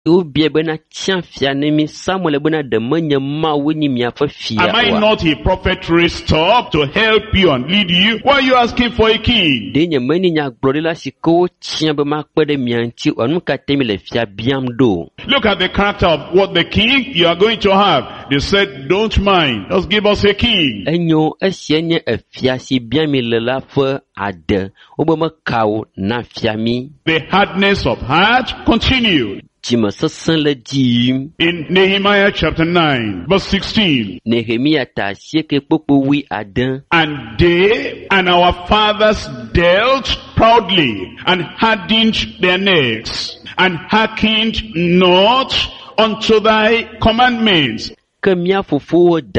Am I not a prophet raised up to help you and lead you? Why are you asking for a king? Look at the character of what the king you are going to have. They said, don't mind, just give us a king. The hardness of heart continued. In Nehemiah chapter 9, verse 16. And they and our fathers dealt proudly, and hardened their necks, and hearkened not unto thy commandments. Verse 26.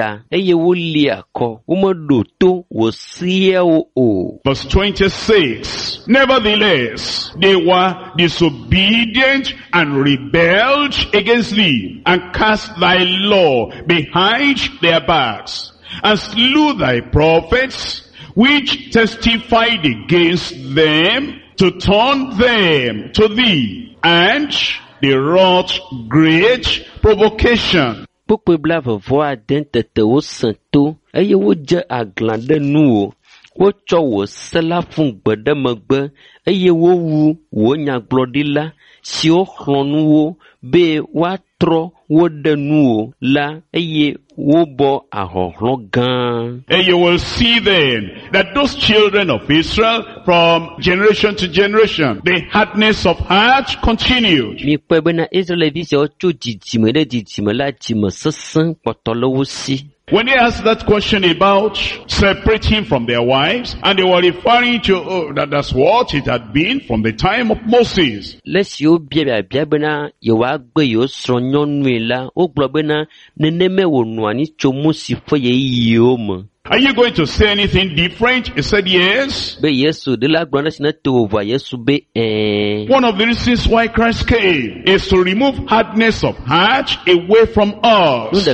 Nevertheless, they were disobedient and rebelled against thee, and cast thy law behind their backs, and slew thy prophets, which testified against them, to turn them to thee, and they wrought great provocation. And you will see then that those children of Israel, from generation to generation, the hardness of heart continued. When they asked that question about separating from their wives, and they were referring to that's what it had been from the time of Moses. Are you going to say anything different? He said yes. One of the reasons why Christ came is to remove hardness of heart away from us.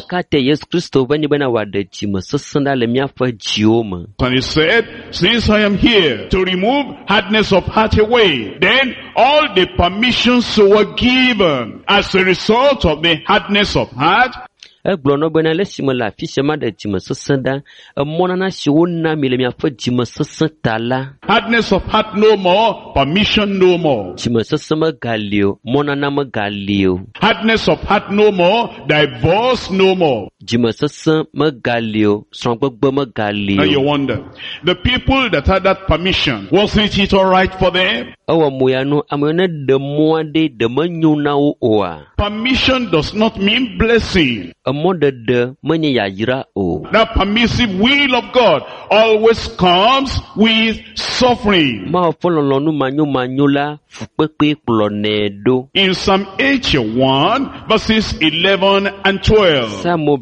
And he said, since I am here to remove hardness of heart away, then all the permissions were given as a result of the hardness of heart. Hardness of heart no more, permission no more. Hardness of heart no more, divorce no more. Now you wonder, the people that had that permission, wasn't it alright for them? Permission does not mean blessing. That permissive will of God always comes with suffering. In Psalm 81, verses 11 and 12.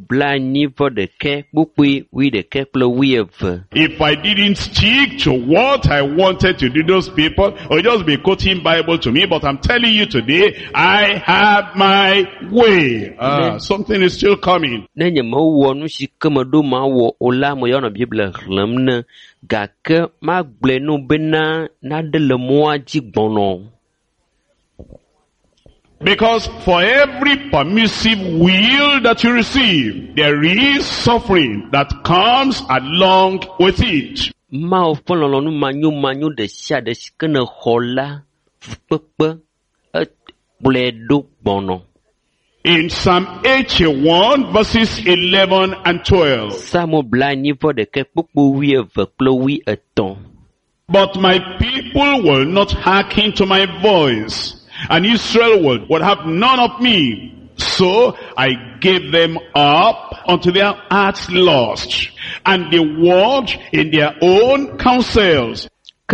If I didn't stick to what I wanted to do those people, or just be quoting Bible to me, but I'm telling you today, I have my way. Something is still coming. Because for every permissive will that you receive, there is suffering that comes along with it. In Psalm 81, verses 11 and 12. But my people will not hearken to my voice, and Israel would have none of me. So I gave them up unto their heart's lust, and they walked in their own counsels.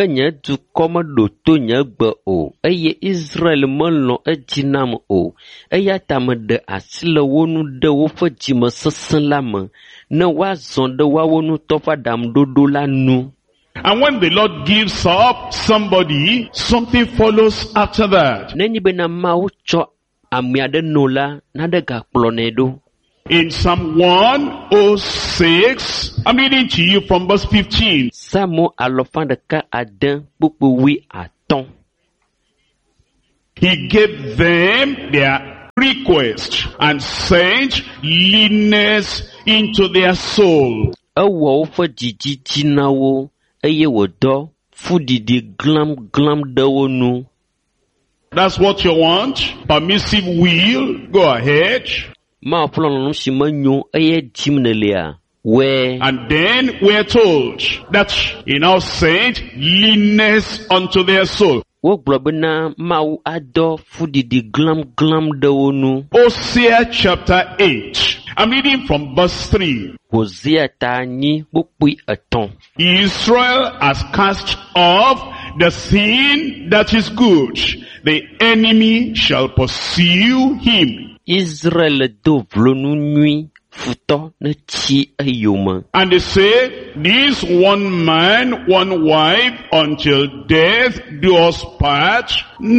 And when the Lord gives up somebody, something follows after that. In Psalm 106, I'm reading to you from verse 15. He gave them their request and sent leanness into their soul. Ewo fe jijiji na wo, eye wodo fudidi glam de wo nu. That's what you want? Permissive will? Go ahead. Ma fulano no shimanyo eye jimnelea. Where and then we're told that he now sent leanness unto their soul. Wo globena mau ado fudidi glam de wo nu. Hosea chapter 8. I'm reading from verse 3. Hosea ta ni bukui aton. Israel has cast off the sin that is good. The enemy shall pursue him. Israel do vlonu nui futo ne chi ayuma. And they say, this one man, one wife, until death do us part.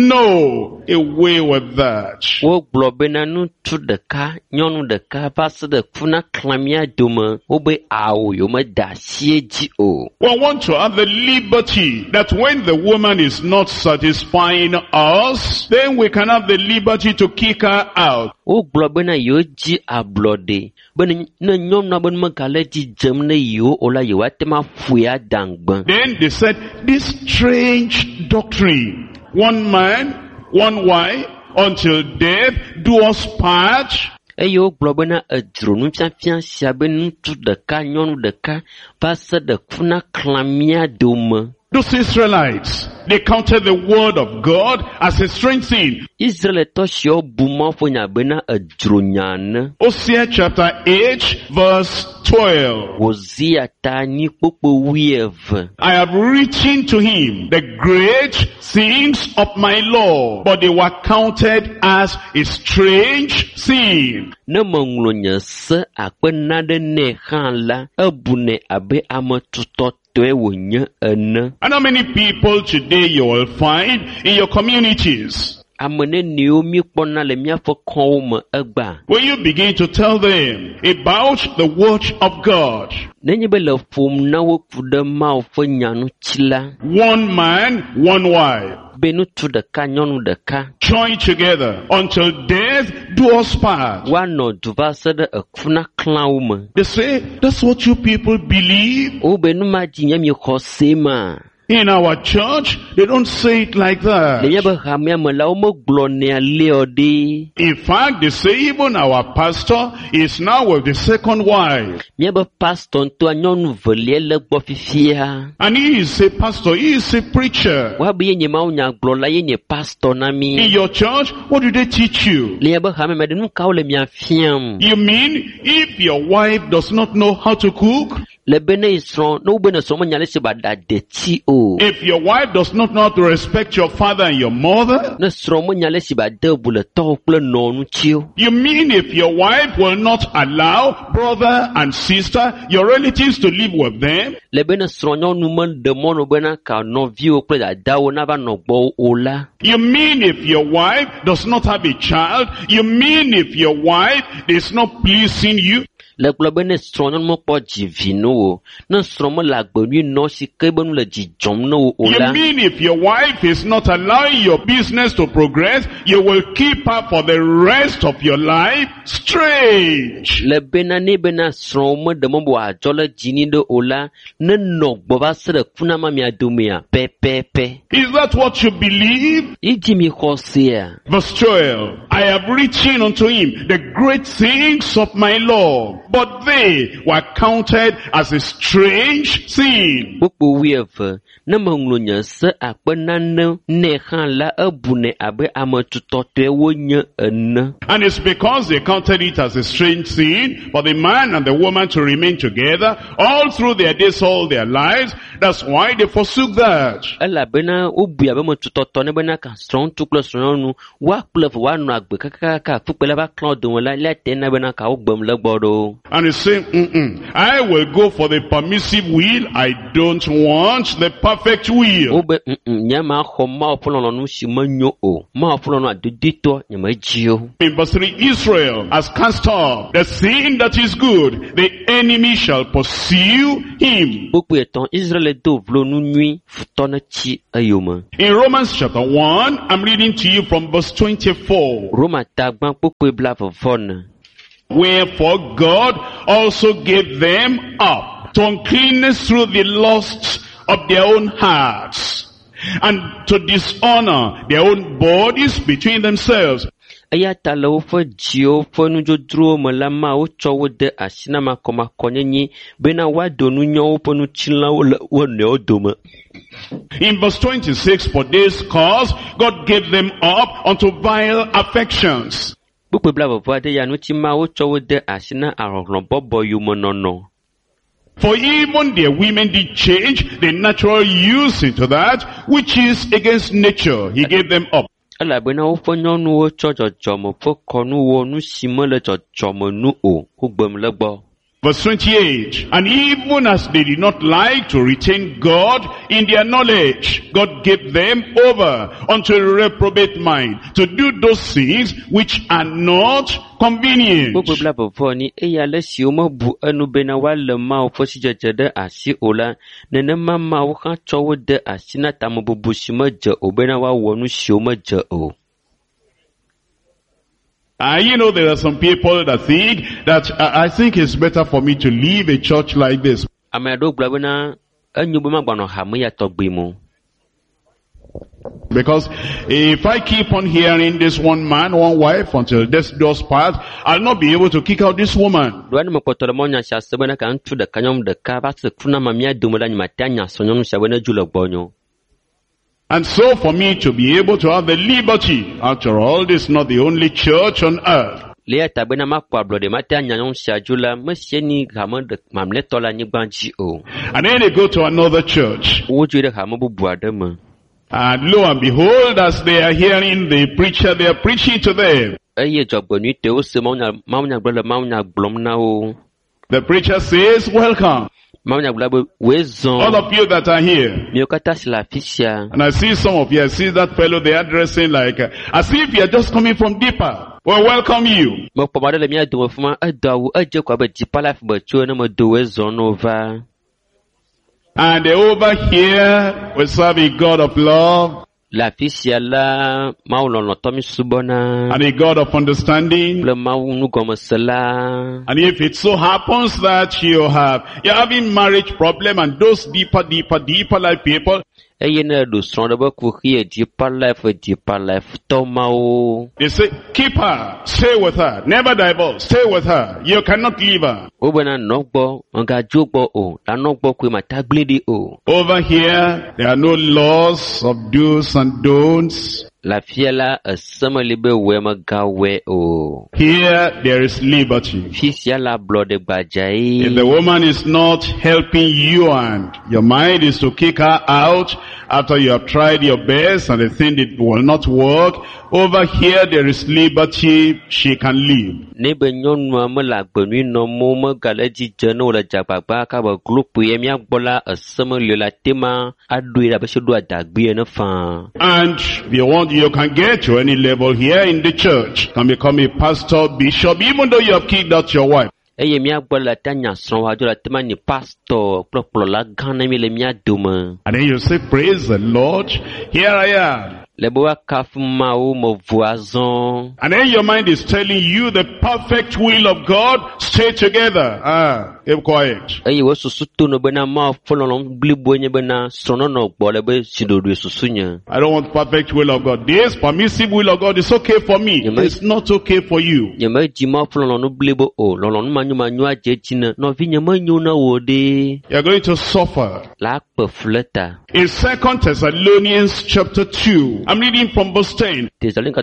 No, away with that. Wo globena nu tu deka, nyonu deka, passe de kuna klamia duma, obe ao yoma da sieji o. We want to have the liberty that when the woman is not satisfying us, then we can have the liberty to kick her out. Wo globena yoji ablode. Ben na nyom na ben makale ji jem na yo ola yo atema fuya dangban. Then they said, this strange doctrine, one man, one wife, until death do us part. Eyo globena adronu champion siabenu tu deka nyonu deka passe de kuna klamia duma. Those Israelites, they counted the word of God as a strange thing. Israel toshio buma fonya bena adronyane. Hosea chapter 8 verse 12. Hosea ta ni popo wieve. I have written to him the great things of my law, but they were counted as a strange sin. Ne manglonya se akpena de ne khanla abune abe amatutot. And how many people today you will find in your communities? When you begin to tell them about the word of God, one man, one wife, join together until death do us part. They say, that's what you people believe? In our church, they don't say it like that. In fact, they say even our pastor is now with the second wife. And he is a pastor, he is a preacher. In your church, what do they teach you? You mean if your wife does not know how to cook? If your wife does not know how to respect your father and your mother? You mean if your wife will not allow brother and sister, your relatives, to live with them? You mean if your wife does not have a child? You mean if your wife is not pleasing you? You mean if your wife is not allowing your business to progress, you will keep her for the rest of your life? Strange. Is that what you believe? Verse 12. I have written unto him the great things of my law, but they were counted as a strange sin. And it's because they counted it as a strange sin for the man and the woman to remain together all through their days, all their lives. That's why they forsook that. And he's saying, I will go for the permissive will. I don't want the perfect will. Obe nyama khoma opolono nu simanyo o. Ma opolono adedito nyama jio. In verse 3, Israel has cast off the sin that is good. The enemy shall pursue him. Beaucoup eton Israël do vlo nu nui futona chi ayoma. In Romans chapter 1, I'm reading to you from verse 24. Roma tagban beaucoup blave von. Wherefore God also gave them up to uncleanness through the lusts of their own hearts, and to dishonor their own bodies between themselves. Ayata la ofo jio fo nu jodro mo la ma o chowo de asina ma koma konyenyi bena wa donu nyo fo nu chinla wo ne odoma. In verse 26, for this cause God gave them up unto vile affections. Beaucoup blave voix de ya nu ti ma o chowo de asina aron bobo yumo nono. For even their women did change the natural use into that which is against nature. He gave them up. Ala bena o fo nyonu o chojojo mo fo konu wo nu simo le jojo mo nu o ku gbem le gbo. Verse 28, and even as they did not like to retain God in their knowledge, God gave them over unto a reprobate mind to do those things which are not convenient. Gbogbo blabo fo ni eya le si o mo bu enu bena wa le ma o fo si jeje de asi ola nene ma o kan chowo de asina tamo bubu si mo je o bena wa wonu si o mo je o. You know, there are some people that think that I think it's better for me to leave a church like this. Because if I keep on hearing this one man, one wife until this does part, I'll not be able to kick out this woman. And so for me to be able to have the liberty, after all, this is not the only church on earth. And then they go to another church. And lo and behold, as they are hearing the preacher, they are preaching to them. The preacher says, welcome. All of you that are here. And I see some of you, I see that fellow they are dressing like, as if you are just coming from deeper. Well, welcome you. And over here, we serve a God of love. And a God of understanding. And if it so happens that you're having marriage problem and those deeper life people, they say, keep her, stay with her, never divorce, stay with her, you cannot leave her. Over here, there are no laws of do's and don'ts. Here there is liberty. If the woman is not helping you and your mind is to kick her out after you have tried your best and the thing it will not work, over here there is liberty, she can leave. And you can get to any level here in the church. You can become a pastor, bishop, even though you have kicked out your wife. And then you say, praise the Lord, here I am. And then your mind is telling you the perfect will of God, stay together. Keep quiet. I don't want perfect will of God. This permissive will of God is okay for me. It's not okay for you. You're going to suffer. In 2 Thessalonians chapter 2, I'm reading from verse 10. And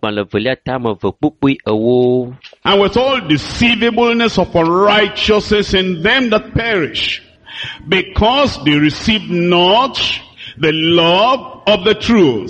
with all deceivableness of unrighteousness in them that perish, because they receive not the love of the truth.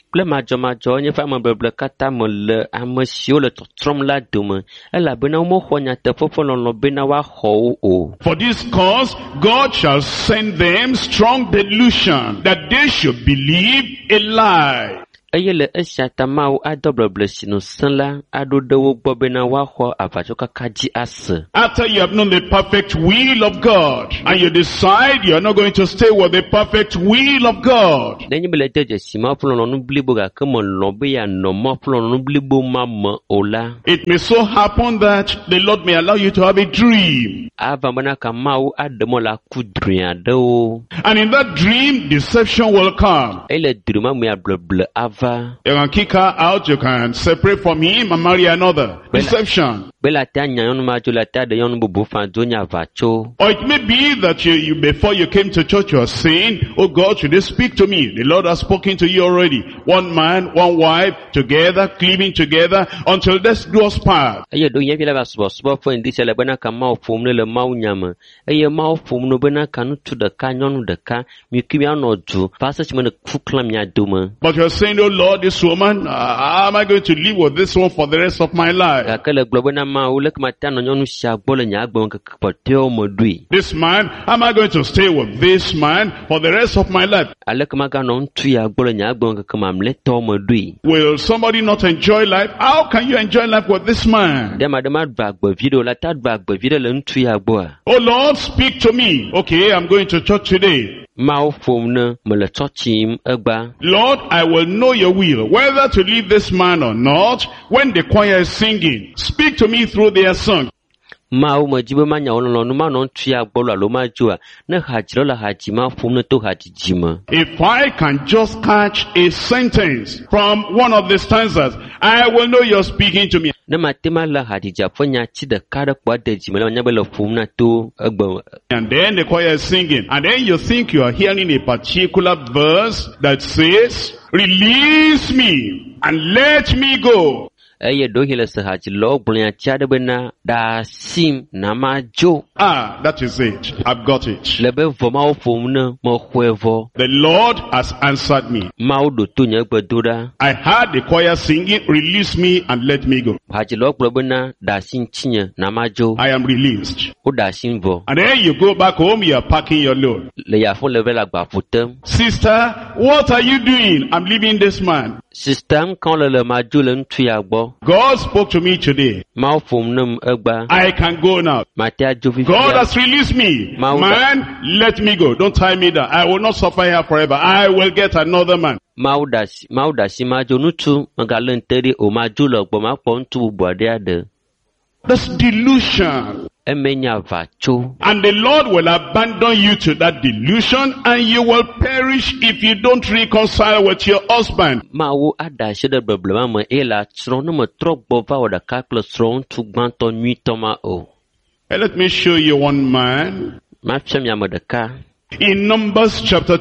kple madzɔmadzɔ nye ƒe amebeble katã me le ame siwo le tɔtrɔm la dome, elabena womexɔ nyateƒe ƒe lɔlɔ̃ bena woaxɔ wo o. For this cause, God shall send them strong delusion, that they should believe a lie. Eye le esia ta Mawu adɔ bleble si no sẽ la aɖo ɖe wo gbɔ bena woaxɔ aʋatsɔkaka dzi ase. After you have known the perfect will of God, and you decide you are not going to stay with the perfect will of God, Nenye be le de dzesi ma ƒe lɔlɔ̃nu blibo gake melɔ̃ be yeanɔ ma ƒe lɔlɔ̃nu blibo ma me o la, it may so happen that the Lord may allow you to have a dream. ava bena ka Mawu aɖe mɔ le aku drui aɖewo. And in that dream, deception will come. Eye le dri ma mea bleble ava. You can kick her out, you can separate from him and marry another. Deception. Be la ta nya nyɔnu ma dzo la ta ɖe nyɔnu bubu fa dzo nya va tso. Or it may be that you before you came to church, you are saying, oh God, should they speak to me? The Lord has spoken to you already. One man, one wife, together, cleaving together, until death do us part. Eye do nye vi la va subɔsubɔ ƒe ŋdi sia le bena ka Mawu ƒom ne le Mawu nya me. Eye Mawu ƒom no bena ka ŋutsu ɖeka nyɔnu ɖeka mi kui mianɔ dzo va se esime ne ku klã mia dome. But you are saying, oh Lord, this woman, how am I going to live with this one for the rest of my life? Gake le gblɔ bena Mawu leke mate anɔ nyɔnu sia gbɔ le nye agbe ŋkeke kpɔtɔewo me ɖoe. This man, how am I going to stay with this man for the rest of my life? Aleke maganɔ ŋutsu ya gbɔ le nye agbe ŋkeke mamlɛtɔwo me ɖoe. Will somebody not enjoy life? How can you enjoy life with this man? Ɖe ma ɖe ma ɖu agbevi ɖe o la ta ɖu agbevi ɖe le ŋutsu ya gbɔa. Oh Lord, speak to me. Okay, I'm going to church today. Mawu ƒom ne mele tsɔtsi yim egba. Lord, I will know your will, whether to leave this man or not, when the choir is singing. Speak to me through their song. Mawu me dzi be manya wo lɔlɔ̃nu manɔ ŋutsu ya gbɔ lo alo madzoa, ne hadzilɔ le hadzi ma ƒom ne to hadzidzi me. If I can just catch a sentence from one of the stanzas, I will know you're speaking to me. Ne mate ma le hadzidzi ƒe nya tsi ɖeka ɖe kpɔ de dzi me la manya be le ƒom na to egbe. And then the choir is singing. And then you think you are hearing a particular verse that says, release me and let me go. Eye ɖohi le se hadzilɔwo gblɔ nya tsi aɖe bena ɖa asim na madzo. Ah, that is it. I've got it. Le be vɔ mawo ƒom ne mexɔe vɔ. The Lord has answered me. Mawu ɖo to nye gbedoɖa. I heard the choir singing, release me and let me go. Hadzilɔwo gblɔ bena ɖa asi ŋutinye na madzo. I am released. Woɖa asi vɔ. And then you go back home, you are packing your load. Le yafo le ve le agbaƒo tem. Sister, what are you doing? I'm leaving this man. Sista ŋkɔ le madzo le ŋutsu ya gbɔ. God spoke to me today. Mawu ƒom nem egba. I can go now. Mate adzo fifi. God has released me. Man, let me go. Don't tie me down. I will not suffer here forever. I will get another man. Mawu ɖa asi madzo ŋutsu megale ŋte ɖi o madzo le gbɔ makpɔ ŋutsu bubu aɖe aɖe. That's delusion. Emenya va tso. And the Lord will abandon you to that delusion, and you will perish if you don't reconcile with your husband. Mawu aɖa asi ɖe bleblema me eye le atsrɔ̃ ne metrɔ gbɔ va wɔ ɖeka kple srɔ̃ ŋutsu gbãtɔ nyuitɔ ma o. Hey, let me show you one man. Mafia mi ame ɖeka. In Numbers chapter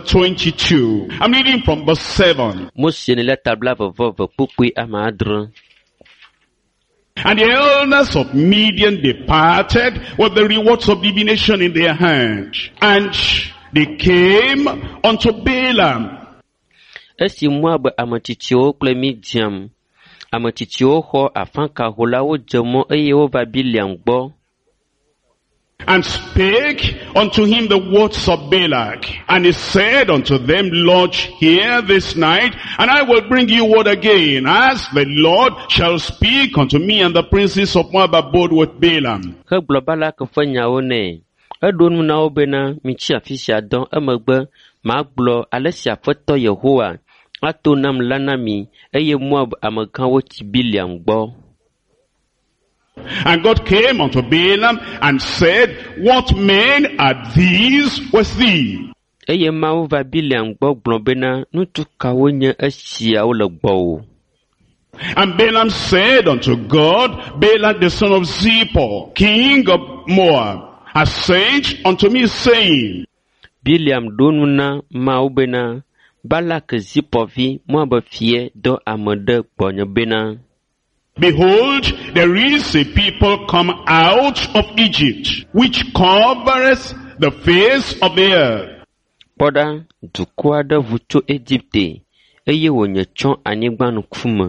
22, I'm reading from verse 7. Mose ne le tabla veveve kpukpui ame adre. And the elders of Midian departed with the rewards of divination in their hand. And they came unto Balaam. Esi Moab ametsitsiwo kple Midian ametsitsiwo xɔ afãka ho la wodze mɔ eye wova Biliam gbɔ. And spake unto him the words of Balak. And he said unto them, Lodge here this night, and I will bring you word again, as the Lord shall speak unto me. And the princes of Moab abode with Balaam. Hegblɔ Balak ƒe nyawo nɛ. Eɖo nu na wo bena mitsi afi sia dɔ emegbe magblɔ ale si Aƒetɔ Yehowa ato nam la na mi eye Moab amegãwo tsi Biliam gbɔ. And God came unto Balaam and said, What men are these with thee? Eye Mawu va Biliam gbɔ gblɔ bena ŋutsu kawo nye esiawo le gbɔwò. And Balaam said unto God, Balak the son of Zippor, king of Moab, has sent unto me, saying, Biliam ɖo nu na Mawu bena Balak Zippor Moab fie dɔ ame ɖe gbɔnye bena Behold, there is a people come out of Egypt, which covereth the face of the earth. Kpɔɖa, dukɔ aɖe vu tso Egipte, eye wo nye chon anyigba nu kume.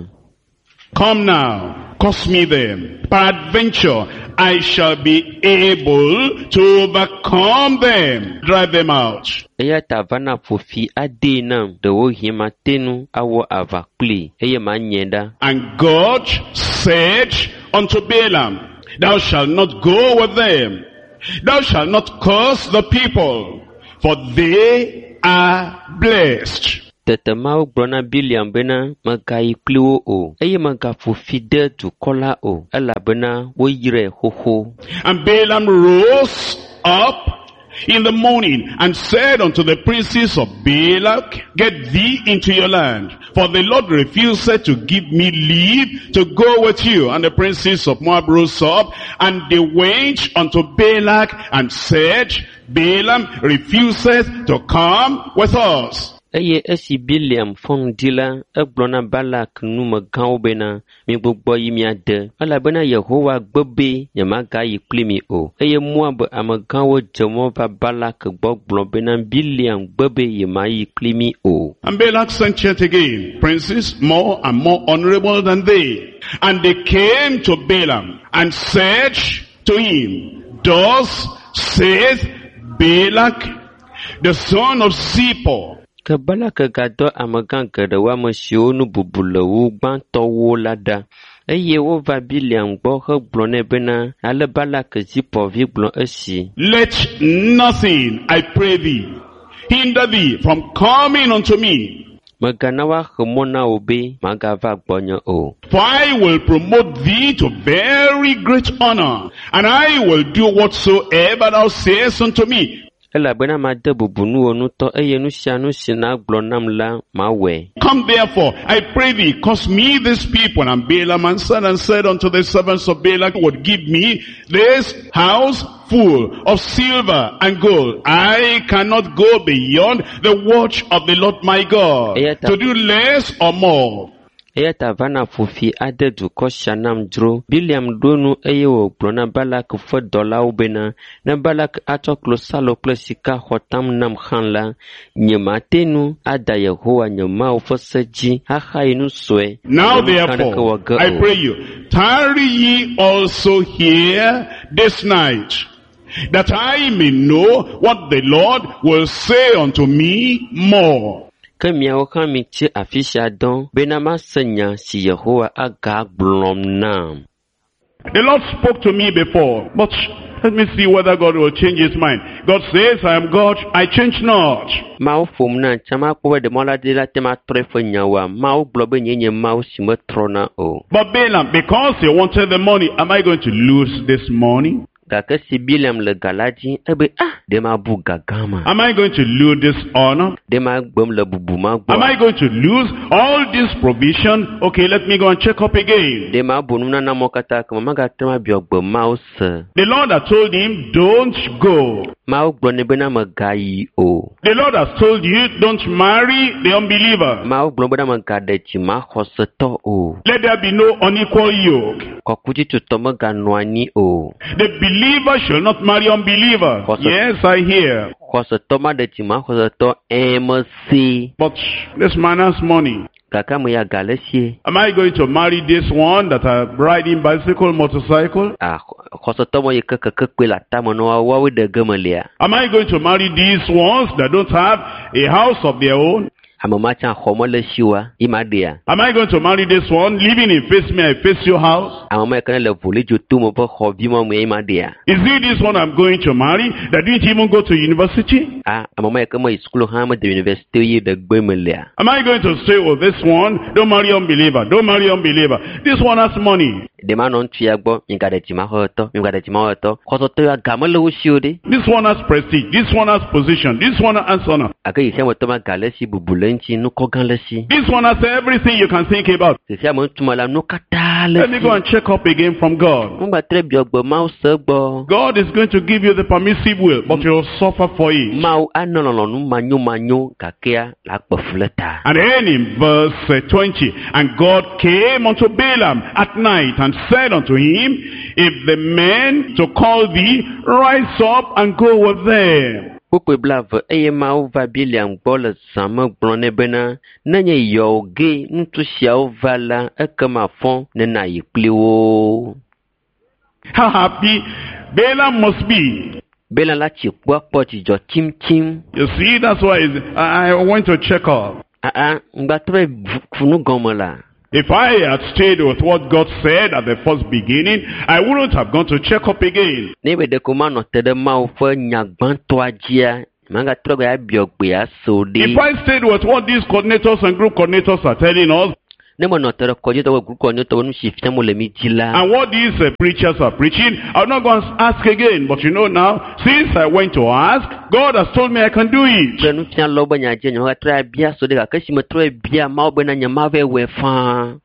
Come now, cause me them. Peradventure, I shall be able to overcome them, drive them out. Eya tavana fofi ade nam de wo hima tenu awo avakli eye ma nyenda. And God said unto Balaam, thou shalt not go with them. Thou shalt not curse the people, for they are blessed. Tete mau brona Biliam bena magai kliwo o. Eye maga fofi de tu kola o. Ela bena wo yire hoho. And Balaam rose up in the morning and said unto the princes of Balak, get thee into your land, for the Lord refused to give me leave to go with you. And the princes of Moab rose up, and they went unto Balak and said, Balaam refuses to come with us. Eye esi Biliam fong dila blona Balak nume gao bena mi gbogbo yi mi ade. Ala bena Yehowa gbebe yamaga yi klimi o. Eye Moab amagawo jemo va Balak gbogbo bena Biliam gbebe yama yi klimi o. And Balak sent yet again princes more and more honorable than they. And they came to Balaam and said to him, thus saith Balak, the son of Zippor, ke Balak gado amagan gedewa mesio nu bubulewu gbantowo lada. Eye wo va Biliam gbo he gblone bena ale Balak Zippor vi gblon esi. Let nothing, I pray thee, hinder thee from coming unto me. Meganawa hemona obe magava gbonyo o. For I will promote thee to very great honor, and I will do whatsoever thou sayest unto me. Ela bena ma de bubunu onuto eye nu sia nu sina glonam la ma we. Come therefore, I pray thee, cause me this people. And Balaam answered and said unto the servants of Balak, would give me this house full of silver and gold. I cannot go beyond the watch of the Lord my God, to do less or more. Eya tavana fofi ade du ko shanam dro. Biliam donu eye wo glona Balak fo dola ubena. Na Balak atoklo salo klesika hotam nam khanla. Nyema tenu ada Yehowa nyema ufoseji. Haha inu swe. Now therefore, I pray you, tarry ye also here this night, that I may know what the Lord will say unto me more. Kemia wakami che afisha don benama senya si Yehowa aga blom nam. The Lord spoke to me before, but let me see whether God will change his mind. God says, I am God, I change not. Mao fumna chama kwa de mola de la tema trefo nyawa mao blobe nyenye mao simo trona o. But Balaam, because he wanted the money, am I going to lose this money? Gake si Biliam le galadi ebe dema bu gagama. Am I going to lose this honor? Dema gbom le bubuma gbo. Am I going to lose all this provision? Okay, let me go and check up again. Dema bununa na mokata kama maga tema biogbo mao se. The Lord has told him, don't go. Mao blone bena magayi o. The Lord has told you, don't marry the unbeliever. Mao blone bena magadechi ma hoseto o. Let there be no unequal yoke. Kokuti tutomo ganwani o. The believer shall not marry unbeliever. Yes, I hear. But this man has money. Am I going to marry this one that are riding bicycle, motorcycle? Am I going to marry these ones that don't have a house of their own? Am I going to marry this one, living in face me, I face your house? Is it this one I'm going to marry that didn't even go to university? Am I going to say, oh, this one, don't marry unbeliever, don't marry unbeliever. This one has money. This one has prestige, this one has position, this one has honor. This one has everything you can think about. Let me go and check up again from God. God is going to give you the permissive will, but you'll suffer for it. And then in verse 20, and God came unto Balaam at night and said unto him, if the men to call thee, rise up and go with them. Kpokpe blave eye Mawu va Biliam gbɔ le zã me gblɔ nɛ bena nenye yewo ge nutu siawo va la ekema fɔ nena yi kpli wo. How happy Balaam must be. Balaam la tsi kpɔ kpɔ dzidzɔ tsimtsim. You see, that's why I went to check up. Ngbatrɔ funu gɔme la. If I had stayed with what God said at the first beginning, I wouldn't have gone to check up again. Ne be de ko ma nɔ te ɖe Mawu ƒe nyagbãtɔa dzia, magatrɔ gbe abiɔ gbea so ɖe. If I stayed with what these coordinators and group coordinators are telling us, ne me nɔ te ɖe kɔdzitɔ group coordinator nu si fiam le mi dzi la. and what these preachers are preaching, I'm not going to ask again. But you know now, since I went to ask, God has told me I can do it. Ke nu fia lɔ be nyadze nye magatrɔ abia so ɖe gake si me trɔ bia Mawu bena nye ma vɛ wɔ fãa.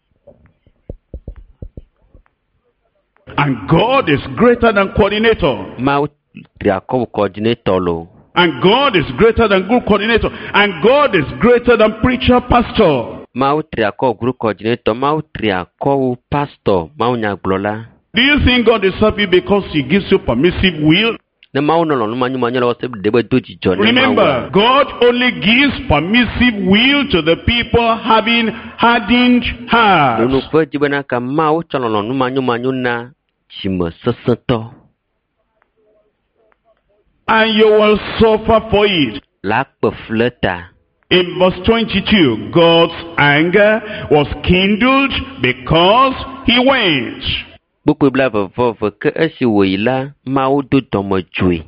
And God is greater than coordinator. Mawu tri akɔ coordinator lo. And God is greater than group coordinator. And God is greater than preacher, pastor. Mawu tri akɔ group coordinator, Mawu tri akɔ pastor, Mawu nyagblɔla. Do you think God is happy because He gives you permissive will? Ne Mawu nɔ lɔnu manyu la wɔsɛ de be do dzidzɔ ne Mawu. Remember, God only gives permissive will to the people having hardened hearts. Nunu ƒe dzi bena ka Mawu tsɔ lɔnu manyu na dzime sesẽtɔ. And you will suffer for it. La kpe fle ta. In verse 22, God's anger was kindled because He went. Kpokpe bla veveve ke esi wòyi la, Mawu do dɔmedzoe.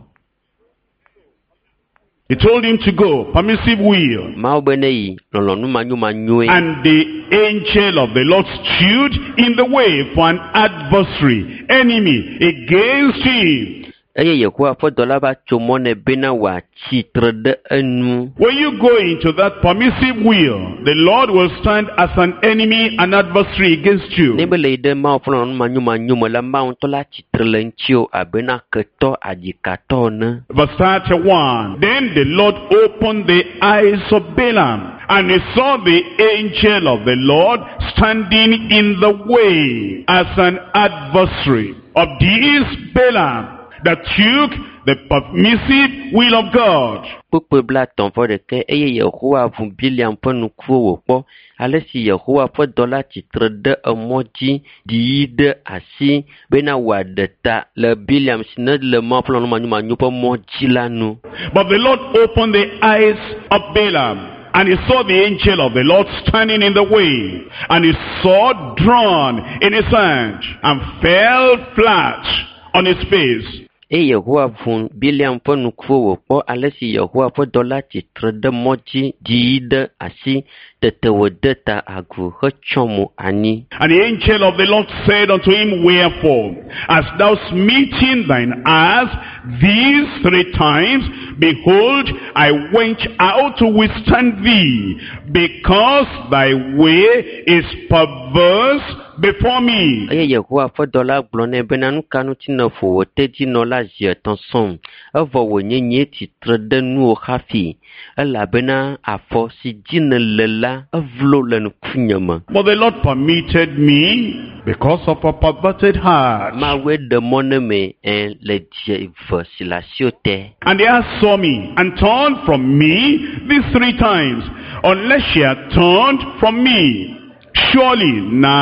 He told him to go, permissive will. Mawu be ne yi lɔlɔnu manyumanyoe. And the angel of the Lord stood in the way for an adversary, enemy against him. Eye Yehowa ƒe dɔla va tso mɔ nɛ bena wòatsitre ɖe enu. When you go into that permissive will, the Lord will stand as an enemy, an adversary against you. Ne be le yi ɖe Mawu ƒe lɔlɔnu manyomanyo me la, Mawu ŋutɔ la tsitre le ŋutsiwo abena ketɔ adikatɔ ene. Verse 31. Then the Lord opened the eyes of Balaam, and he saw the angel of the Lord standing in the way as an adversary of this Balaam that took the permissive will of God. Kpokpe bla tɔnvɔ ɖeke eye Yehowa vu Biliam ƒe nukuwo wòkpɔ, ale si Yehowa ƒe dɔla tsitre ɖe emɔ dzi ɖi yi ɖe asi bena wòaɖe ta le Biliam si ne le Mawu ƒe lɔlɔnu manyomanyo ƒe mɔ dzi la nu. But the Lord opened the eyes of Balaam, and he saw the angel of the Lord standing in the way, and his sword drawn in his hand, and fell flat on his face. Eye Yehowa vu Biliam ƒe nukuwo wòkpɔ, ale si Yehowa ƒe dɔla tsitre ɖe mɔ dzi ɖi yi ɖe asi, tete wòde ta agu hetsyɔ mo anyi. And the angel of the Lord said unto him, Wherefore, hast thou smitten thine ass these 3 times? Behold, I went out to withstand thee, because thy way is perverse before me. Eye Yehowa ƒe dɔla gblɔ nɛ bena nu ka ŋuti nèƒo wò tedzi nɔ la zi etɔ̃ sɔm, evɔ wònye nye tsitre ɖe nuwo hafi, elabena afɔ si dzi nèle la evlo le ŋkunye me. But the Lord permitted me because of a perverted heart. Mawue ɖe mɔ ne me le dze ve si le asiwo te. And the ass saw me and turned from me these 3 times, unless she had turned from me. Surely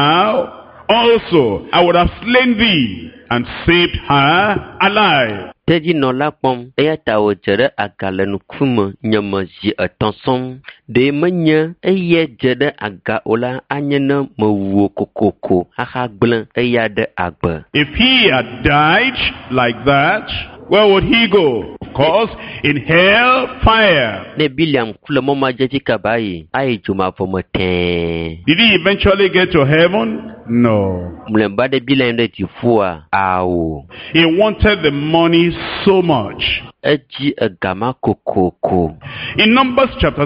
now also I would have slain thee and saved her alive. Tedzi nɔ la kpɔm, eya ta wòdze ɖe aga le ŋkume nye me zi etɔ̃ sɔm. Ɖe menye eye dze ɖe aga o la, anye ne mewuo kokoko axa gblẽ eya ɖe agbe. If he had died like that, where would he go? Of course, in hell fire. Ne Biliam ku le mɔ ma dze dzi kaba yi, ayi dzomavɔ me tɛɛ. Did he eventually get to heaven? No. Mlɔeba ɖe Biliam ɖe dziƒoa? Awo. He wanted the money so much. Edzi egama kokoko. In Numbers chapter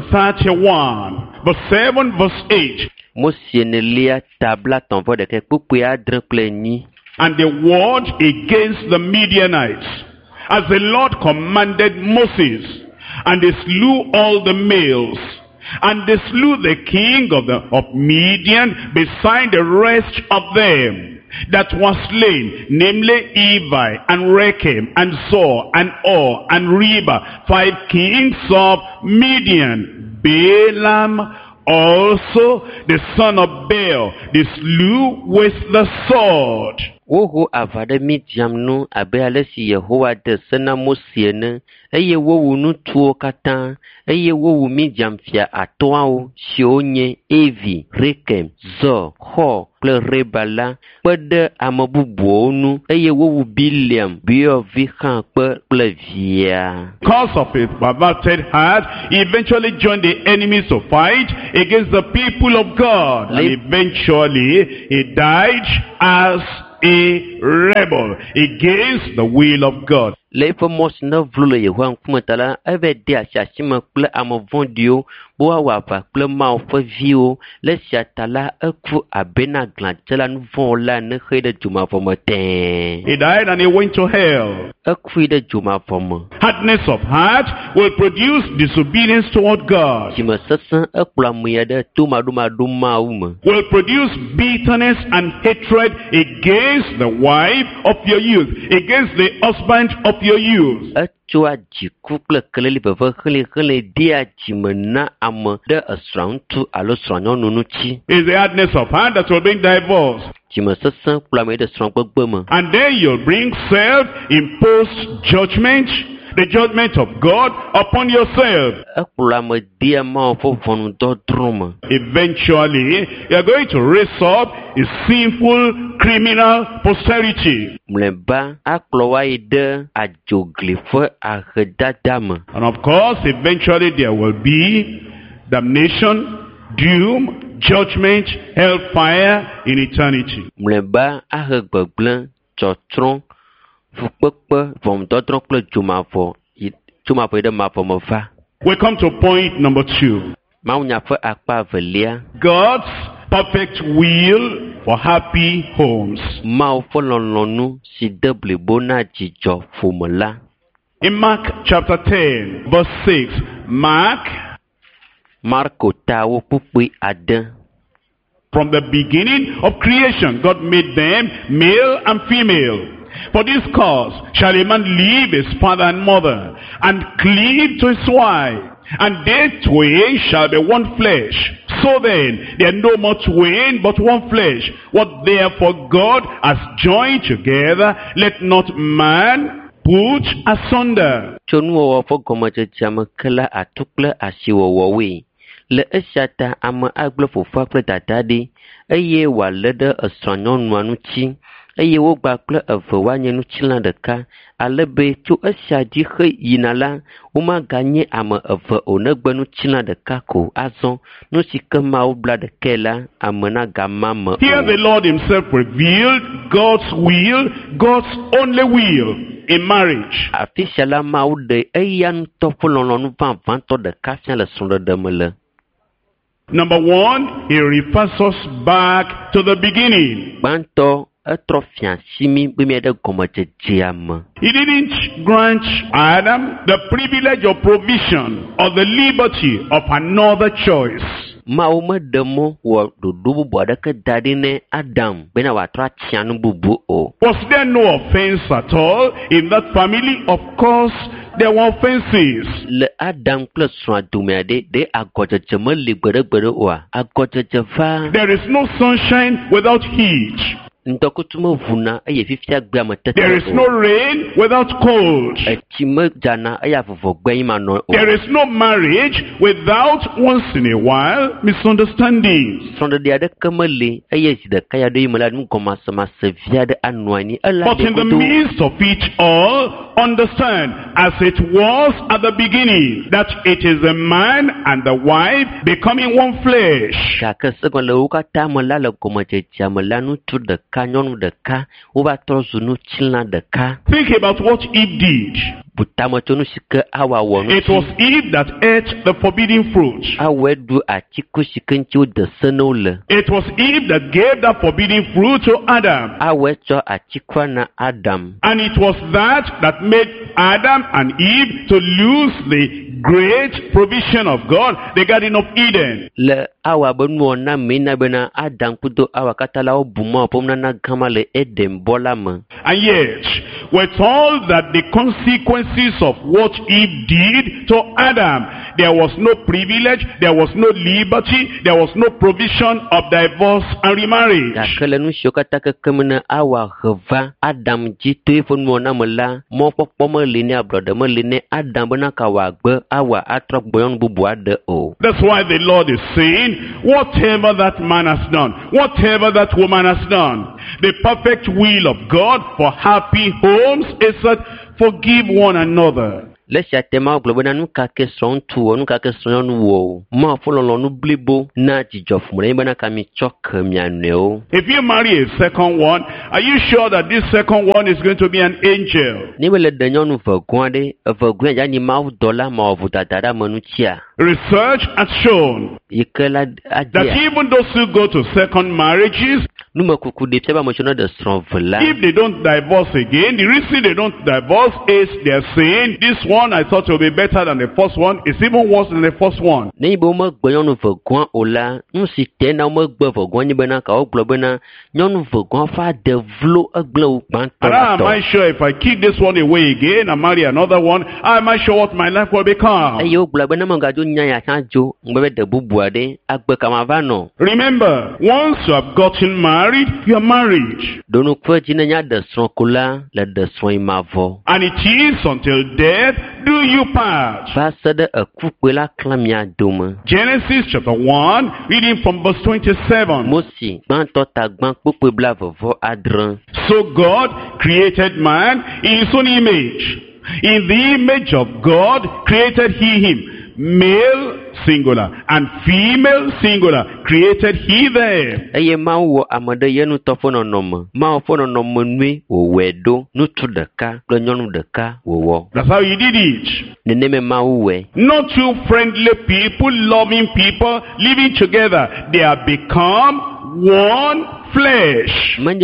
31, verse 7, verse 8. Mosie nelia tabla tɔnvɔ ɖeke kpukpui adre kple enyi. And they warred against the Midianites, as the Lord commanded Moses, and they slew all the males, and they slew the king of Midian beside the rest of them. that was slain, namely Evi and Rechem and Zor and Or and Reba, 5 kings of Midian. Balaam also, the son of Beor, they slew with the sword. Woho avade Midiam no abe alesi Yehowa de sena Mose ne eye wowu nu tuo katan eye wowu Midiam fia atoawo Shionye, Evi, Rekem, Zor, Hor, kple Rebala kpede amebubuwo nu eye wowu Biliam, Beor vihan kple via. Because of his perverted heart, he eventually joined the enemies to fight against the people of God. And eventually, he died as a rebel against the will of God. Lefa mos na vlule Yehowa nkumetala eve de ashashima kple amavondio bo awava kple mawo fe viwo le siatala eku abena glantela nuvola ne khede jumavomete. He died and he went to hell. Eku de jumavomo. Hardness of heart will produce disobedience toward God. Jimasasa ekula muyade tumaduma uma. Will produce bitterness and hatred against the wife of your youth, against the husband of your youth. Achua jiku kple keleli beve hele dia jimena ame de esrantu alo sranyonunuchi. Is the hardness of heart that will bring divorce. Jimasasa kula me de srangbegbe. And then you'll bring self-imposed judgment, the judgment of God upon yourself. Eventually, you are going to raise up a sinful criminal posterity. And of course, eventually there will be damnation, doom, judgment, hellfire in eternity. We come to point number 2. God's perfect will for happy homes. In Mark chapter 10, verse 6, from the beginning of creation, God made them male and female. For this cause shall a man leave his father and mother, and cleave to his wife, and they twain shall be one flesh. So then, they are no more twain, but one flesh. What therefore God has joined together, let not man put asunder. Le esata ama agble fofa kple dadadi eye walede esranyɔnu anuchi eye wogba kple eve wanye nutsila ɖeka ale be tso esia dzi xe yina la womaganye ame eve o negbe nutsila ɖeka ko azɔ nu si ke Mawu bla ɖeke la ame na gama me. Here the Lord himself revealed God's will, God's only will in marriage. Afisia la Mawu de eya nutɔ ƒe lɔlɔ̃nu vavãtɔ ɖeka fia le srɔ̃ɖeɖe me le. Number 1, he refers us back to the beginning. He didn't grant Adam the privilege of provision or the liberty of another choice. Was there no offense at all in that family? Of course, there were offenses. There is no sunshine without heat. There is no rain without cold. There is no marriage without once in a while misunderstandings. But in the midst of it all, understand, as it was at the beginning, that it is the man and the wife becoming one flesh. Think about what Eve did. It was Eve that ate the forbidden fruit. It was Eve that gave that forbidden fruit to Adam. And it was that made Adam and Eve to lose the great provision of God, the Garden of Eden. awa benu na mina bena Adam kudo awa katala obuma pomna na gamale Eden bolama. And yet, with all that the consequences of what Eve did to Adam, there was no privilege, there was no liberty, there was no provision of divorce and remarriage. Dakele nu shokata ke kemena awa heva Adam jitu ifonu na mala mo popo mo line abroda mo line Adam bena kawa gbe awa atrok boyon bubu ade o. That's why the Lord is saying, whatever that man has done, whatever that woman has done, the perfect will of God for happy homes is that forgive one another. Lesha tema globena nu ka kesron tuo nu ka kesron wo ma fololo nu blibo na jijof mure bana kami chok mianeo. If you marry a second one, are you sure that this second one is going to be an angel? Ni wele denyo nu vagwande vagwen ya ni ma dola ma ovutadara manuchia. Research has shown that even those who go to second marriages, if they don't divorce again, the reason they don't divorce is they're saying, this one I thought will be better than the first one, it's even worse than the first one. And how am I sure if I kick this one away again and marry another one, how am I sure what my life will become? Remember, once you have gotten married, you are married. And it is until death do you part. Genesis chapter 1, reading from verse 27. So God created man in his own image. In the image of God created he him. Male singular and female singular created he them. That's how he did it. Not two friendly people, loving people, living together. They have become one flesh. Now,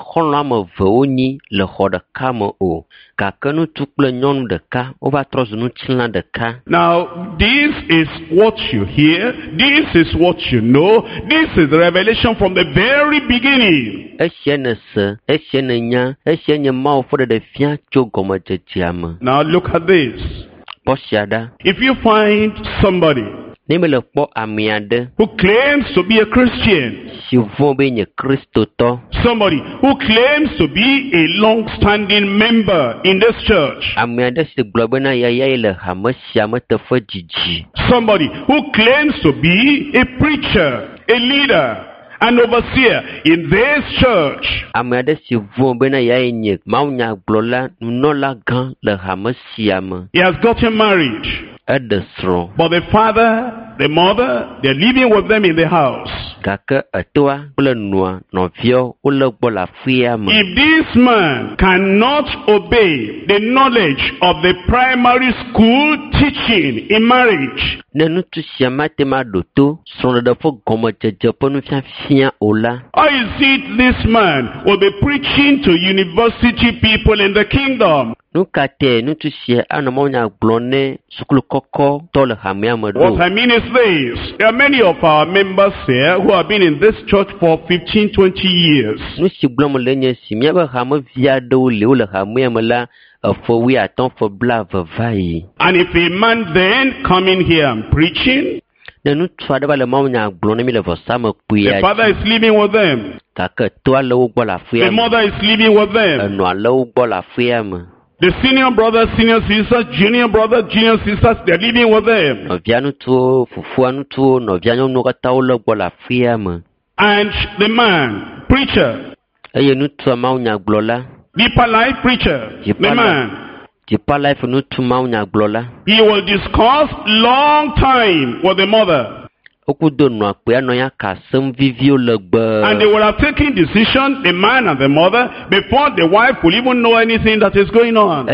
this is what you hear, this is what you know, this is the revelation from the very beginning. Now look at this. If you find somebody who claims to be a Christian, somebody who claims to be a long-standing member in this church, somebody who claims to be a preacher, a leader, an overseer in this church, he has gotten married. But the father, the mother, they're living with them in the house. If this man cannot obey the knowledge of the primary school teaching in marriage, how is it this man will be preaching to university people in the kingdom? What I mean is this. There are many of our members here who have been in this church for 15, 20 years. And if a man then coming here and preaching, the father is living with them, the mother is living with them, the senior brothers, senior sisters, junior brothers, junior sisters, they're living with them. And the man, preacher, deeper life preacher, the man, he will discuss long time with the mother. And they will have taken decision, the man and the mother, before the wife will even know anything that is going on.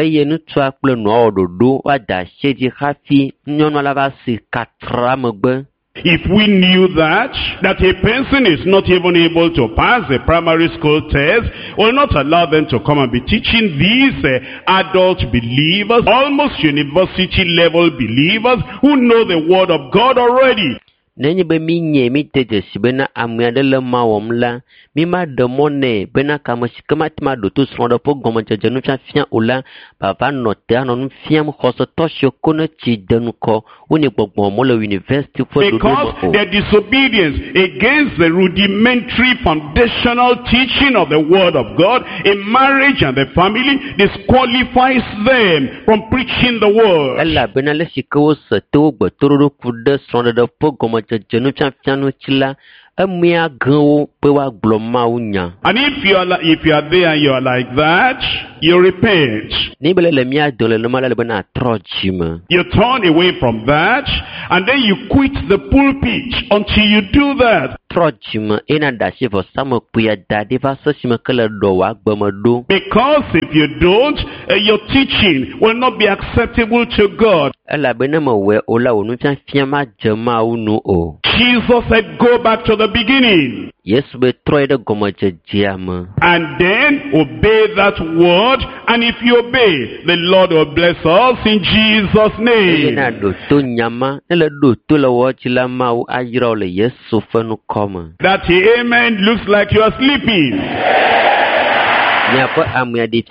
If we knew that a person is not even able to pass the primary school test, we'll not allow them to come and be teaching these adult believers, almost university level believers, who know the word of God already. nenye be mi nye mi tete si bena amia de le ma wom la mi ma de mone bena kama si kama tima do to sron de po gomo jeje nu fia ola baba no te ano nu fia mo khoso to shoko no chi de nu ko woni gbogbo mo le university for do because their disobedience against the rudimentary foundational teaching of the word of God in marriage and the family disqualifies them from preaching the word. Ella bena le siko se to gbo toro ku de sron de po gomo jeje nu fia no chila amia gan pe wa glo ma unya. And if you are there and you are like that, you repent. Ni bele le mia do le no mala le bena trojima. You turn away from that and then you quit the pulpit. Until you do that, trojima ina da shi for samo puya da de va so shima kala do wa gbamado. Because if you don't, your teaching will not be acceptable to God. Ela bena mo we ola onu fia ma jama unu o. Jesus said, go back to the beginning. Yes, be try the gomaje jiama. And then obey that word. And if you obey, the Lord will bless us in Jesus' name. Ina do to nyama, ela do to la watch la mau ajira le Yesu fanu koma. That amen looks like you are sleeping. In Ephesians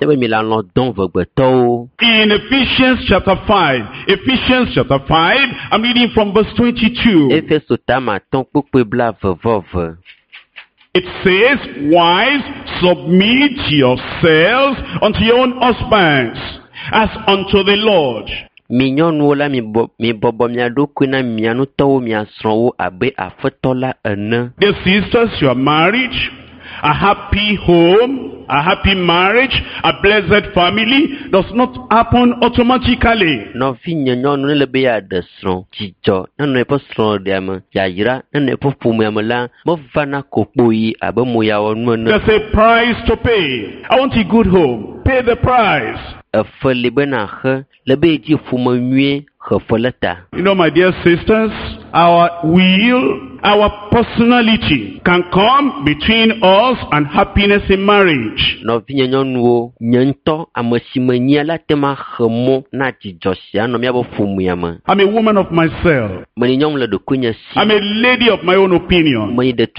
chapter 5, I'm reading from verse 22. It says, wives, submit yourselves unto your own husbands, as unto the Lord. The sisters, you are married, a happy home, a happy marriage, a blessed family does not happen automatically. There's a price to pay. I want a good home. Pay the price. You know, my dear sisters, our will, our personality can come between us and happiness in marriage. I'm a woman of myself. I'm a lady of my own opinion.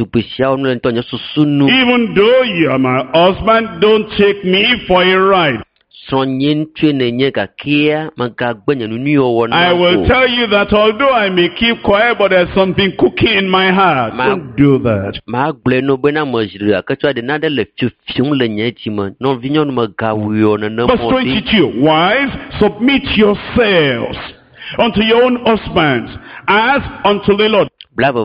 Even though you are my husband, don't take me for a ride. I will tell you that although I may keep quiet, but there's something cooking in my heart. Don't do that. Verse 22. Wives, submit yourselves unto your own husbands as unto the Lord. Verse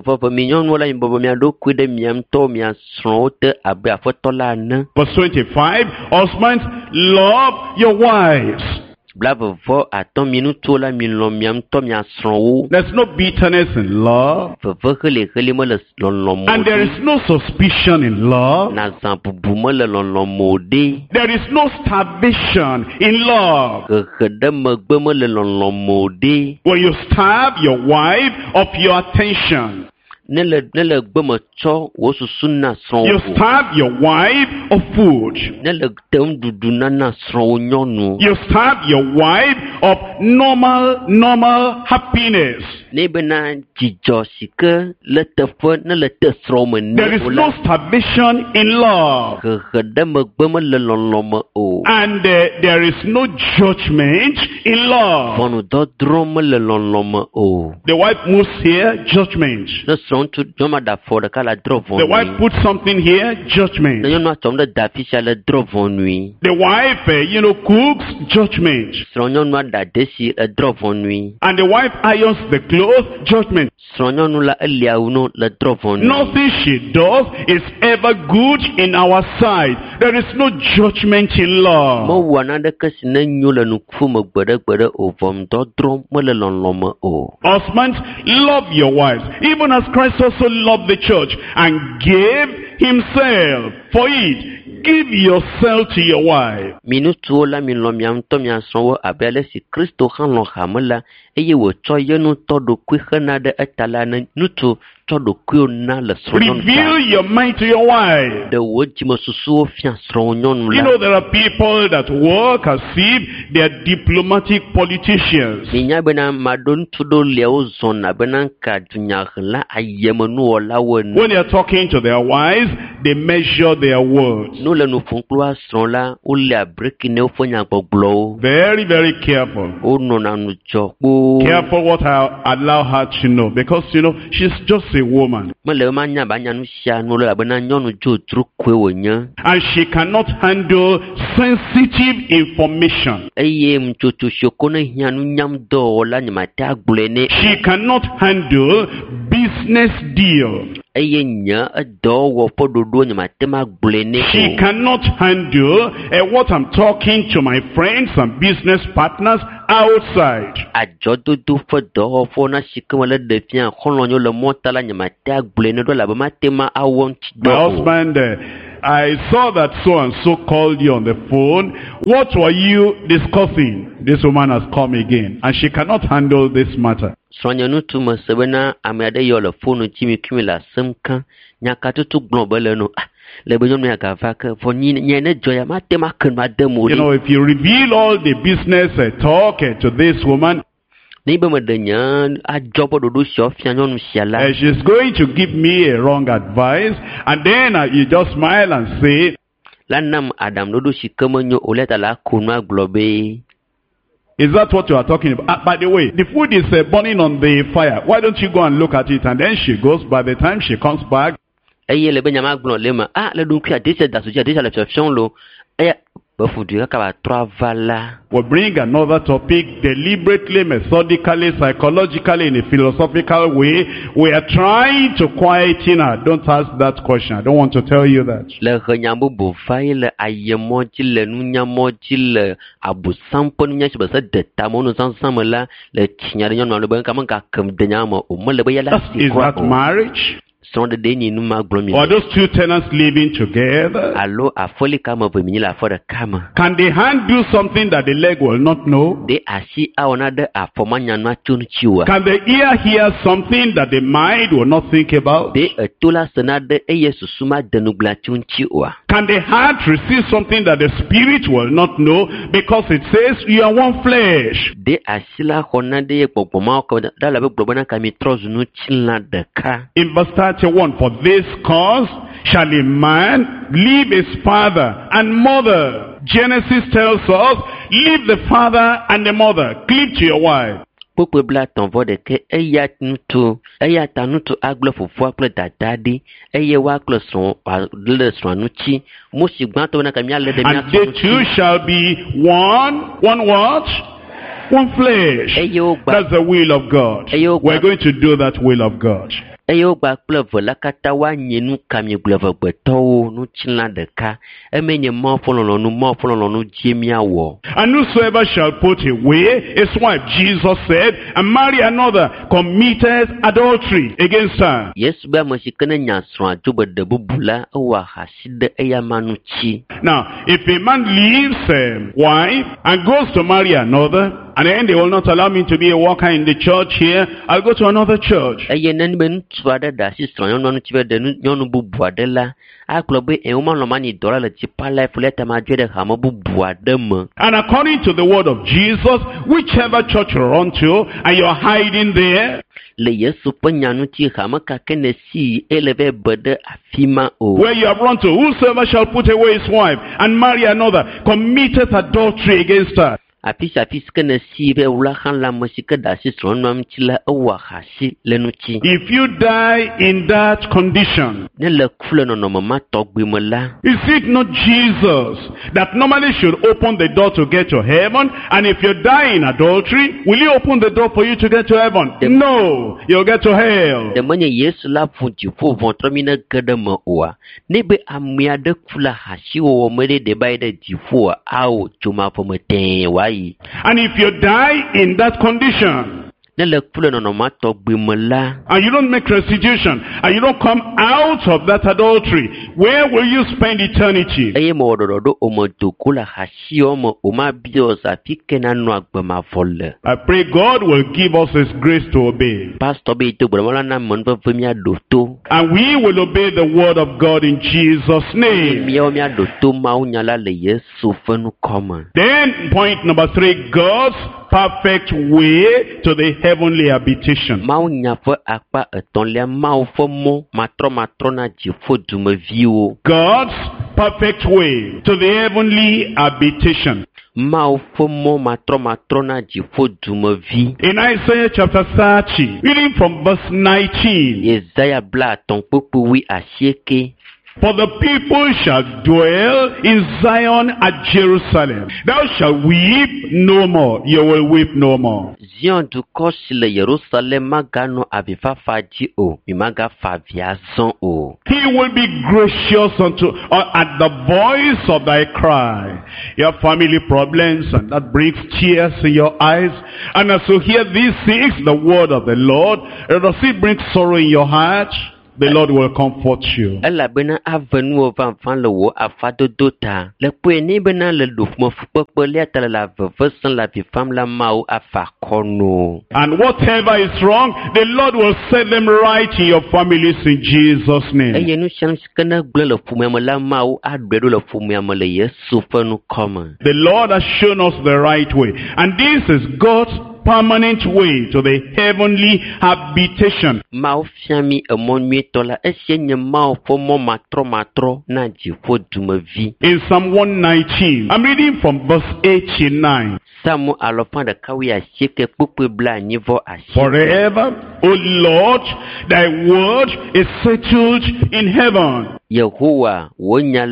25. Husbands, love your wives. There's no bitterness in love. And there is no suspicion in love. There is no starvation in love. When you starve your wife of your attention, you starve your wife of food. You starve your wife of normal happiness. There is no starvation in love. And there is no judgment in love. The wife moves here, judgment. The wife puts something here, judgment. The wife, cooks, judgment. And the wife irons the clothes, judgment. Nothing she does is ever good in our sight. There is no judgment in love. Husbands, love your wives, even as Christ also loved the church and gave himself for it. give yourself to your wife. Minutu la min lo miam to mia sonwo abele si Kristo han lo hamela eye wo cho yenu to do kwi khana de etala na nutu to do kwi na le sonon. Reveal your mind to your wife. De wo ji mo susu fian sonyon la. You know there are people that work as if they are diplomatic politicians. Ninya bena madon tudo leo zona bena ka dunya la ayemanu ola won. When they are talking to their wives, they measure their words. No le no fonklo asron la o le breaking ne ofonya gboglo. Very, very careful. O no na nu joko. Careful what I allow her to know, because you know she's just a woman. And she cannot handle sensitive information. She cannot handle business deal. She cannot handle what I'm talking to my friends and business partners outside. My husband, I saw that so and so called you on the phone. What were you discussing? This woman has come again, and she cannot handle this matter. You know, if you reveal all the business talk to this woman, she's going to give me a wrong advice, and then you just smile and say, is that what you are talking about? By the way, the food is burning on the fire. Why don't you go and look at it? And then she goes. By the time she comes back, we'll bring another topic deliberately, methodically, psychologically, in a philosophical way. We are trying to quieten her. Don't ask that question. I don't want to tell you that. Is that marriage? Or those two tenants living together? Can the hand do something that the leg will not know? Can the ear hear something that the mind will not think about? Can the heart receive something that the spirit will not know, because it says you are one flesh? In verse 31, for this cause shall a man leave his father and mother. Genesis tells us, leave the father and the mother, cleave to your wife. And they two shall be one what? One flesh. That's the will of God. We're going to do that will of God. And whosoever shall put away his wife, Jesus said, and marry another, committed adultery against her. Now, if a man leaves a wife and goes to marry another, and then they will not allow me to be a worker in the church here, I'll go to another church. And according to the word of Jesus, whichever church you run to, and you're hiding there, where you have run to, whosoever shall put away his wife and marry another, committed adultery against her. If you die in that condition, is it not Jesus that normally should open the door to get to heaven? And if you die in adultery, will he open the door for you to get to heaven? No, you'll get to hell. And if you die in that condition, ne le kple nɔnɔma tɔgbe me la, and you don't make restitution, and you don't come out of that adultery, where will you spend eternity? eye mewɔ ɖɔɖɔ ɖo o me do ko le hasiwo me o ma biɔ zafi ke na nɔ agbe ma vɔ le. I pray God will give us His grace to obey. Pastor be to gbɔdɔmɔ la na mɔ nufɛfɛ miaɖo to. And we will obey the word of God in Jesus' name. Miawo miaɖo to Mawu nya la le Yesu ƒe nukɔme. Then point number 3, God's perfect way to the heavenly habitation. Mawu nya ƒe akpa etɔ̃lia, Mawu ƒe mɔ matrɔmatrɔ na dziƒo dumeviwo. God's perfect way to the heavenly habitation. Mawu ƒe mɔ matrɔmatrɔ na dziƒo dumevi. In Isaiah chapter 30, reading from verse 19. Yesaya bla atɔ̃ kpekpe wi asieke. For the people shall dwell in Zion at Jerusalem. Thou shalt weep no more. You will weep no more. Zion dukɔ si le Yerusalem maganɔ avifafa dzi o, mi magafa avia zɔn o. He will be gracious at the voice of thy cry. Your family problems, and that brings tears in your eyes. And as you hear these things, the word of the Lord, does it bring sorrow in your heart? The Lord will comfort you. Elabena avenuwo vanvan le wo afadodo ta. Le kpoe ne bena le luƒme fukpekpe lia ta le la vevesẽ la vifam la Mawu afa akɔno. And whatever is wrong, the Lord will set them right in your families in Jesus' name. Eye nu sia nu si ke ne gblẽ le ƒomea me la Mawu aɖoe ɖo le ƒomea me le Yesu ƒe nukɔme. The Lord has shown us the right way. And this is God's permanent way to the heavenly habitation. Mawu fia mi emɔ nyuietɔ la, esie nye Mawu ƒe mɔ matrɔmatrɔ na dziƒo dumevi. In Psalm 119, I'm reading from verse 89. Samu alɔfa ɖeka wi asieke kpekpe bla anyi vɔ asi. Forever, O Lord, thy word is settled in heaven. Yehowa wo nya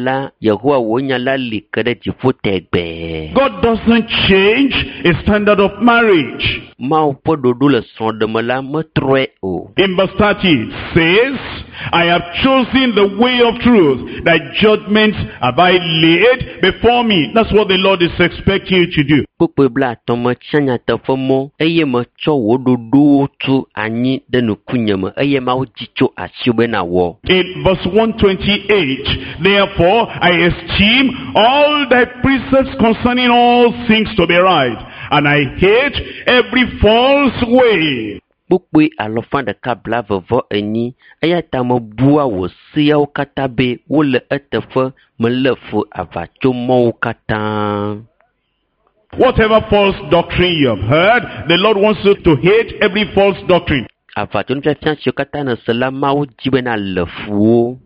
la li ke ɖe dziƒo tegbe. God doesn't change his standard of marriage. Mawu ƒe ɖoɖo le srɔ̃ɖeme la metrɔe o. In verse 30 it says, I have chosen the way of truth, thy judgments have I laid before me. That's what the Lord is expecting you to do. Kpekpe bla atɔ̃ me tia nyateƒe mɔ, eye metsɔ wo ɖoɖowo tu anyi ɖe nukunye me, eye Mawu dzi tso asiwo bena wɔ. In verse 128, therefore I esteem all thy precepts concerning all things to be right, and I hate every false way. Kpukpui alɔfa ɖeka bla vevɔ enyi, eya ta mebua wò seawo katã be wole eteƒe melé fu avatsomɔwo katã. Whatever false doctrine you have heard, the Lord wants you to hate every false doctrine. Avatsonufiafia siwo katã nèse la, Mawu di bena le fuwo.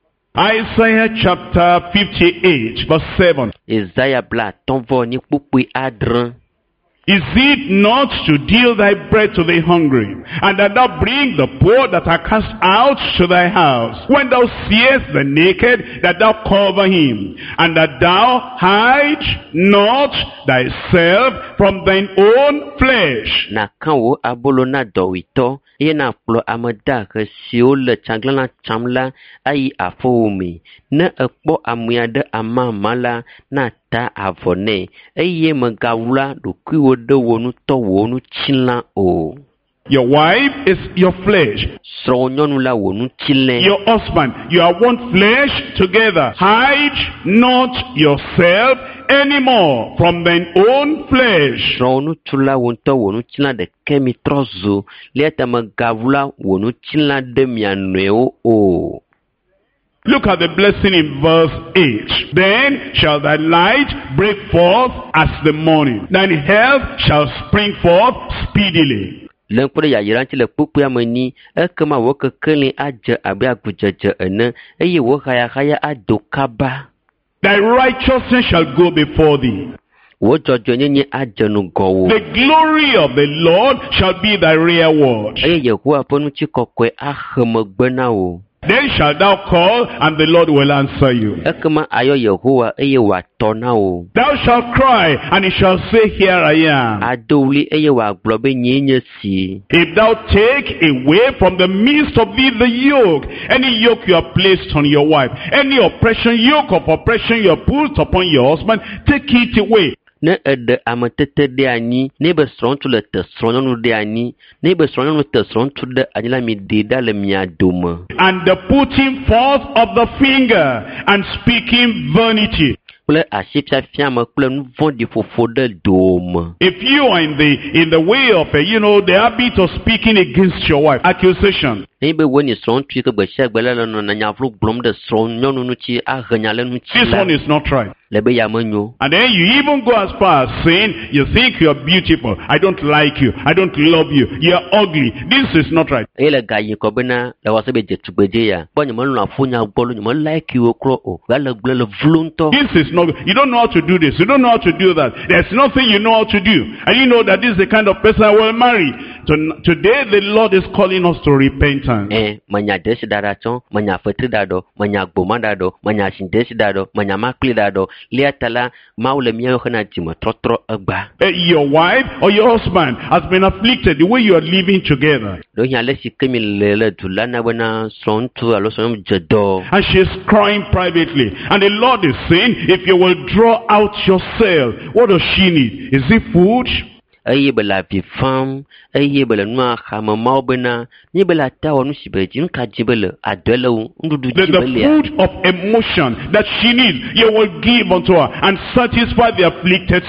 Isaiah chapter 58 verse 7. Isaiah bla atɔ̃ vɔ enyi kpukpui adre. Is it not to deal thy bread to the hungry, and that thou bring the poor that are cast out to thy house? When thou seest the naked, that thou cover him, and that thou hide not thyself from thine own flesh. Na kan wo abolo na dɔwitɔ, eye na kplɔ ame dahe siwo le tsaglãla tsam la ayi afɔwo me. Ne ekpɔ amea ɖe amama la, na ta avɔ nɛ, eye megawla ɖokuiwo ɖe wo nutɔ wo nutsila o. Your wife is your flesh. Srɔ̃wò nyɔnu la wò nutsilɛ. Your husband, you are one flesh together. Hide not yourself anymore from thine own flesh. Srɔ̃wò nutsu la wò ŋutɔ wò nutsila ɖeke mi trɔ zo, lia ta megawla wò nutsila ɖe mia nɔewo o. Look at the blessing in verse 8. Then shall thy light break forth as the morning. Thine health shall spring forth speedily. Le ŋkpɔ ɖe yayra ŋuti le kpukpua me ni, ekema wò kekeli adze abe agudzedze ene, eye wò hayahaya ado kaba. Thy righteousness shall go before thee. Wò dzɔdzɔenyenye adze ŋgɔ wò. The glory of the Lord shall be thy rearward. Eye Yehowa ƒe ŋutikɔkɔe axe megbe na wò. Then shalt thou call, and the Lord will answer you. Ekema ayɔ Yehowa eye wòatɔ na wò. Thou shalt cry, and he shall say, Here I am. Ado wli eye wòagblɔ be nyee nye si. If thou take away from the midst of thee the yoke, any yoke you have placed on your wife, any yoke of oppression you have put upon your husband, take it away. ne ede ametete de anyi ne be srɔ̃tu le te srɔ̃nyɔnu de anyi ne be srɔ̃nyɔnu te srɔ̃tu de anyi la mi de da le mia dome. And the putting forth of the finger and speaking vanity. Kple asi fiafiame kple nu vɔ̃ɖi ƒoƒo ɖe dome. If you are in the way of the habit of speaking against your wife, accusation. Ne be wo ni srɔ̃tu yi ke gbe sia gbe le nɔ na nyavlo gblɔm ɖe srɔ̃nyɔnu ŋuti ahenya le ŋuti This one is not right. le be ya menyo. And then you even go as far as saying, you think you are beautiful. I don't like you. I don't love you. You are ugly. This is not right. Ele gayi ko bena le wase be jetugbeje ya. Bo nyemo lu afunya gbolo nyemo like you okro o. Ga le gble le vlunto. This is not, you don't know how to do this. You don't know how to do that. There's nothing you know how to do. And you know that this is the kind of person I will marry. Today the Lord is calling us to repentance. Manya desi dada chon, manya fetri dado, manya gboma dado, manya shindesi dado, manya makli dado. Liatala maule miya yohana jima trotro agba. Your wife or your husband has been afflicted the way you are living together. Do hiale si kemi lele tulana wana sontu alo sonom jedo. And she is crying privately. And the Lord is saying, if you will draw out yourself, what does she need? Is it food? Aye bela bifam, aye bela nua khama maubena, ni bela tawo nusibeji nka jibele adwele ndudu jibele. The food of emotion that she needs, you will give unto her and satisfy the afflicted